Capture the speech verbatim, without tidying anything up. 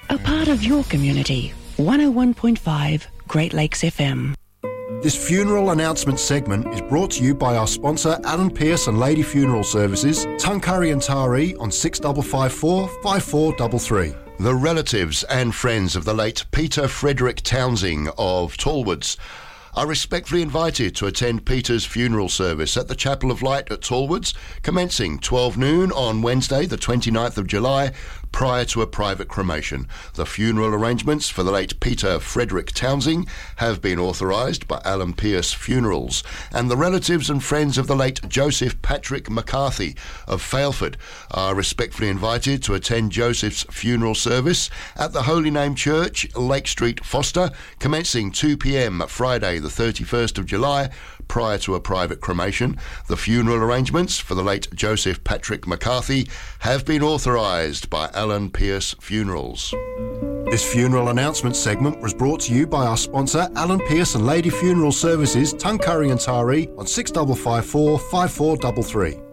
A part of your community. one oh one point five Great Lakes F M. This funeral announcement segment is brought to you by our sponsor Alan Pearce and Lady Funeral Services, Tuncurry and Taree on six five five four, five four three three. The relatives and friends of the late Peter Frederick Townsing of Tallwoods are respectfully invited to attend Peter's funeral service at the Chapel of Light at Tallwoods, commencing twelve noon on Wednesday the twenty-ninth of July, prior to a private cremation. The funeral arrangements for the late Peter Frederick Townsing have been authorised by Alan Pearce Funerals, and the relatives and friends of the late Joseph Patrick McCarthy of Failford are respectfully invited to attend Joseph's funeral service at the Holy Name Church, Lake Street, Foster, commencing two p m Friday the thirty-first of July, prior to a private cremation. The funeral arrangements for the late Joseph Patrick McCarthy have been authorised by Alan Pearce Funerals. This funeral announcement segment was brought to you by our sponsor Alan Pearce and Lady Funeral Services, Tuncurry and Taree on six five five four, five four three three.